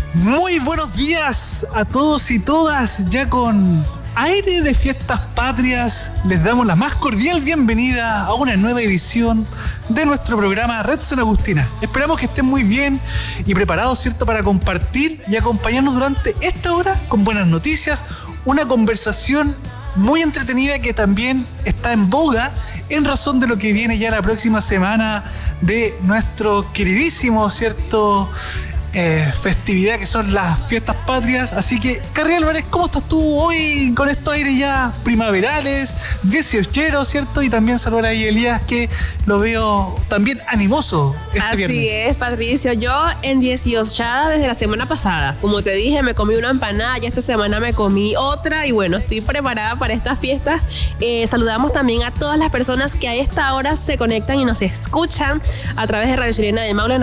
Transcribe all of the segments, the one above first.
Muy buenos días a todos y todas, ya con aire de fiestas patrias, les damos la más cordial bienvenida a una nueva edición de nuestro programa Red San Agustina. Esperamos que estén muy bien y preparados, ¿cierto?, para compartir y acompañarnos durante esta hora con buenas noticias, una conversación muy entretenida que también está en boga en razón de lo que viene ya la próxima semana de nuestro queridísimo, ¿cierto?, festividad que son las fiestas patrias. Así que, Carrie Álvarez, ¿cómo estás tú hoy con estos aires ya primaverales, 18eros, ¿cierto? Y también saludar a Elías, que lo veo también animoso este viernes. Así es, Patricio. Yo en 18ada desde la semana pasada. Como te dije, me comí una empanada, ya esta semana me comí otra y bueno, estoy preparada para estas fiestas. Saludamos también a todas las personas que a esta hora se conectan y nos escuchan a través de Radio Chilena del Maule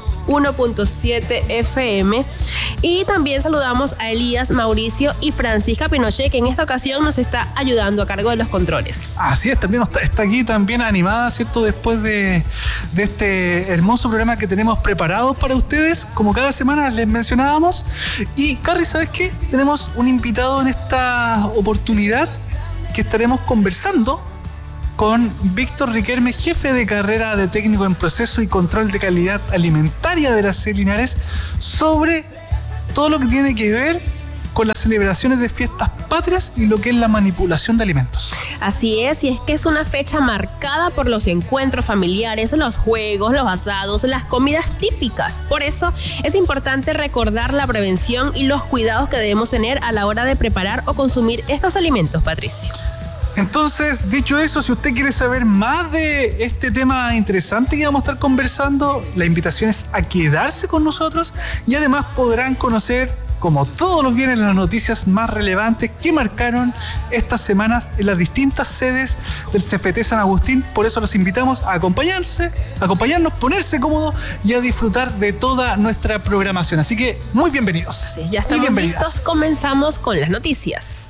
91.7 FM, y también saludamos a Elías, Mauricio y Francisca Pinochet, que en esta ocasión nos está ayudando a cargo de los controles. Así es, también está aquí también animada, ¿cierto?, después de este hermoso programa que tenemos preparado para ustedes, como cada semana les mencionábamos. Y Carrie, ¿sabes qué? Tenemos un invitado en esta oportunidad que estaremos conversando con Víctor Riquelme, jefe de carrera de técnico en proceso y control de calidad alimentaria de la C. Linares, sobre todo lo que tiene que ver con las celebraciones de fiestas patrias y lo que es la manipulación de alimentos. Así es, y es que es una fecha marcada por los encuentros familiares, los juegos, los asados, las comidas típicas. Por eso es importante recordar la prevención y los cuidados que debemos tener a la hora de preparar o consumir estos alimentos, Patricio. Entonces, dicho eso, si usted quiere saber más de este tema interesante que vamos a estar conversando, la invitación es a quedarse con nosotros y además podrán conocer, como todos los viernes, las noticias más relevantes que marcaron estas semanas en las distintas sedes del CFT San Agustín. Por eso los invitamos a acompañarnos, ponerse cómodo y a disfrutar de toda nuestra programación. Así que muy bienvenidos. Sí, ya estamos listos, comenzamos con las noticias.